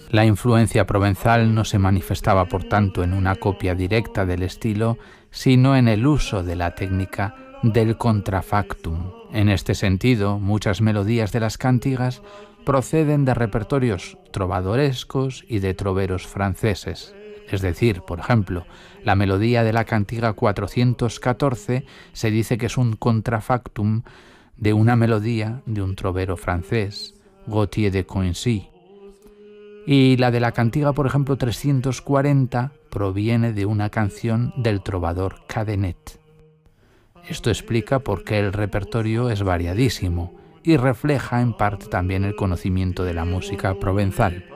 La influencia provenzal no se manifestaba, por tanto, en una copia directa del estilo, sino en el uso de la técnica del contrafactum. En este sentido, muchas melodías de las cantigas proceden de repertorios trovadorescos y de troveros franceses. Es decir, por ejemplo, la melodía de la cantiga 414 se dice que es un contrafactum de una melodía de un trovero francés, Gauthier de Coincy. Y la de la cantiga, por ejemplo, 340 proviene de una canción del trovador Cadenet. Esto explica por qué el repertorio es variadísimo y refleja en parte también el conocimiento de la música provenzal.